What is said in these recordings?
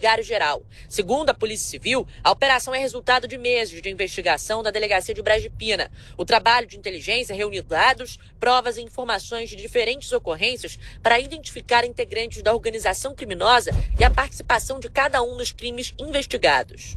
Vigário-Geral. Segundo a Polícia Civil, a operação é resultado de meses de investigação da Delegacia de Braz de Pina. O trabalho de inteligência reuniu dados, provas e informações de diferentes ocorrências para identificar integrantes da organização criminosa e a participação de cada um nos crimes investigados.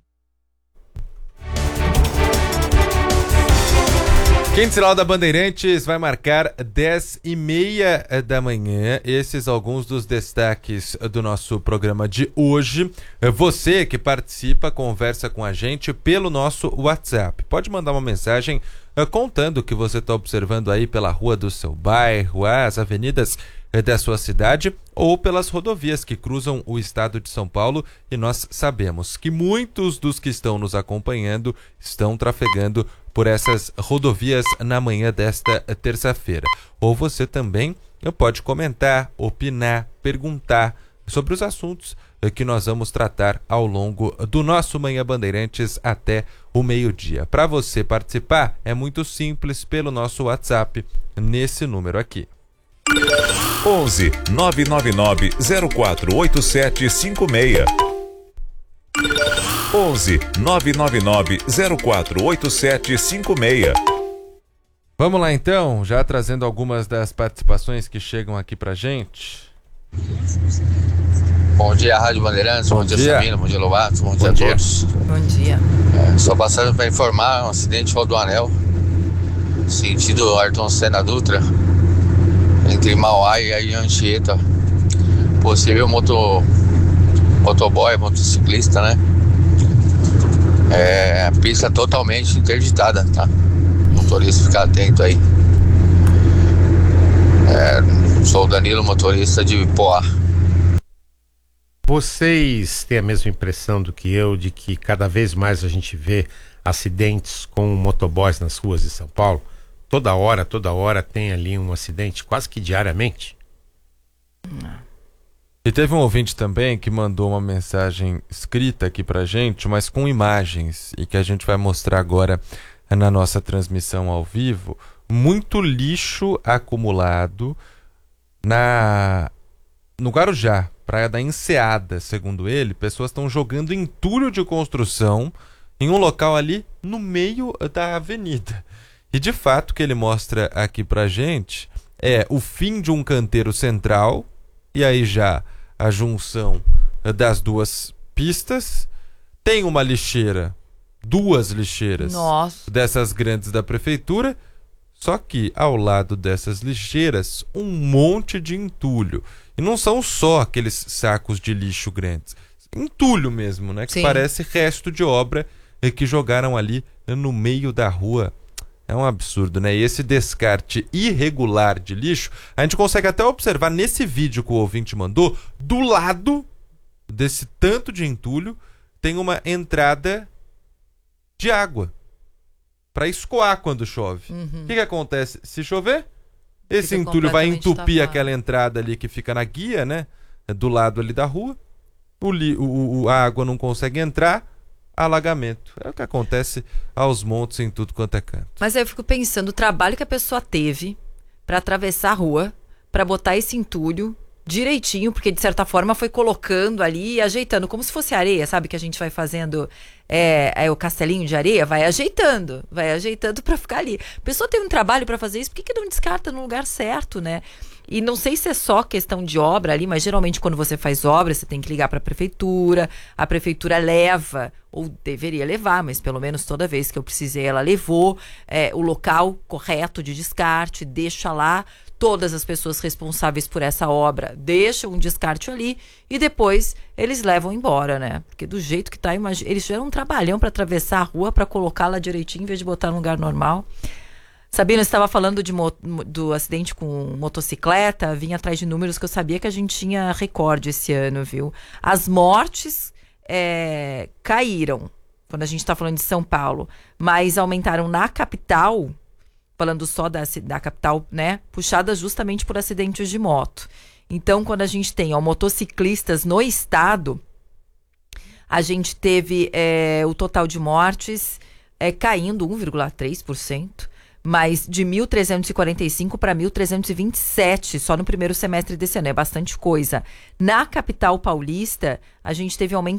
Quinto Sinal da Bandeirantes vai marcar 10h30 da manhã. Esses alguns dos destaques do nosso programa de hoje. Você que participa, conversa com a gente pelo nosso WhatsApp. Pode mandar uma mensagem contando o que você está observando aí pela rua do seu bairro, as avenidas da sua cidade ou pelas rodovias que cruzam o estado de São Paulo, e nós sabemos que muitos dos que estão nos acompanhando estão trafegando por essas rodovias na manhã desta terça-feira. Ou você também pode comentar, opinar, perguntar sobre os assuntos que nós vamos tratar ao longo do nosso Manhã Bandeirantes até o meio-dia. Para você participar, é muito simples pelo nosso WhatsApp, nesse número aqui. 11 999 048756. 11 999 048756. Vamos lá então, já trazendo algumas das participações que chegam aqui pra gente. Bom dia, Rádio Bandeirantes, bom dia Sabino, bom dia Lobato, bom dia a todos. Bom dia. Só passando para informar, um acidente rodoanel, sentido Ayrton Senna Dutra, entre Mauá e Anchieta. Possível motoboy, motociclista, né? Pista totalmente interditada, tá? Motorista, ficar atento aí. Sou o Danilo, motorista de Poá. Vocês têm a mesma impressão do que eu, de que cada vez mais a gente vê acidentes com motoboys nas ruas de São Paulo? Toda hora tem ali um acidente, quase que diariamente. E teve um ouvinte também que mandou uma mensagem escrita aqui pra gente, mas com imagens, e que a gente vai mostrar agora na nossa transmissão ao vivo. Muito lixo acumulado no Guarujá, Praia da Enseada, segundo ele. Pessoas estão jogando entulho de construção em um local ali no meio da avenida. E de fato o que ele mostra aqui pra gente é o fim de um canteiro central, e aí já a junção das duas pistas. Tem uma lixeira, duas lixeiras. Nossa. Dessas grandes da prefeitura, só que ao lado dessas lixeiras um monte de entulho. E não são só aqueles sacos de lixo grandes, entulho mesmo, né? Que Sim. Parece resto de obra que jogaram ali no meio da rua. É um absurdo, né? E esse descarte irregular de lixo, a gente consegue até observar nesse vídeo que o ouvinte mandou, do lado desse tanto de entulho, tem uma entrada de água para escoar quando chove. O que acontece? Se chover, esse entulho vai entupir tapado. aquela entrada ali que fica na guia, né? Do lado ali da rua. A água não consegue entrar. Alagamento. É o que acontece aos montes em tudo quanto é canto. Mas aí eu fico pensando, o trabalho que a pessoa teve para atravessar a rua, para botar esse entulho direitinho, porque de certa forma foi colocando ali e ajeitando, como se fosse areia, sabe? Que a gente vai fazendo o castelinho de areia, vai ajeitando para ficar ali. A pessoa tem um trabalho para fazer isso, por que não descarta no lugar certo, né? E não sei se é só questão de obra ali, mas geralmente quando você faz obra, você tem que ligar para a prefeitura leva, ou deveria levar, mas pelo menos toda vez que eu precisei, ela levou o local correto de descarte, deixa lá, todas as pessoas responsáveis por essa obra deixam um descarte ali e depois eles levam embora, né? Porque do jeito que tá, eles fizeram um trabalhão para atravessar a rua, para colocar lá direitinho, em vez de botar no lugar normal. Sabina, você estava falando do acidente com motocicleta, vim atrás de números que eu sabia que a gente tinha recorde esse ano, viu? As mortes caíram, quando a gente está falando de São Paulo, mas aumentaram na capital, falando só da capital, né? Puxada justamente por acidentes de moto. Então, quando a gente tem motociclistas no estado, a gente teve o total de mortes caindo 1,3%. Mas de 1.345 para 1.327 só no primeiro semestre desse ano, é bastante coisa. Na capital paulista, a gente teve aumento